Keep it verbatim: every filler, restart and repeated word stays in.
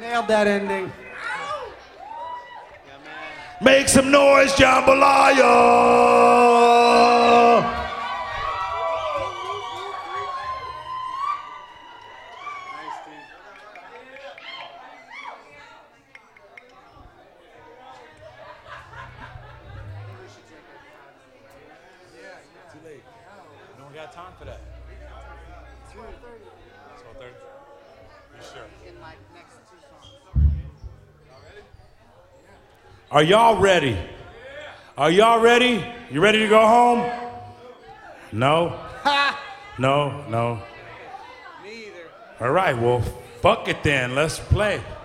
Nailed that ending. Make some noise, jambalaya! Too late. No one got time for that. twelve thirty. You sure? Are y'all ready? Are y'all ready? You ready to go home? No? No, no. Me either. All right, well, fuck it then. Let's play.